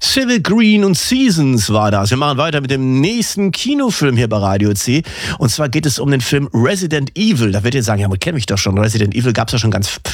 Civic Green und Seasons war das. Wir machen weiter mit dem nächsten Kinofilm hier bei Radio C. Und zwar geht es um den Film Resident Evil. Da werdet ihr sagen, ja, man kennt mich doch schon. Resident Evil gab es ja schon ganz